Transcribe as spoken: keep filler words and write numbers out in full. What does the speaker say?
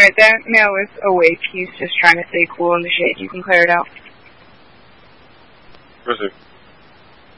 Alright, that male is awake. He's just trying to stay cool in the shade. You can clear it out. Proceed.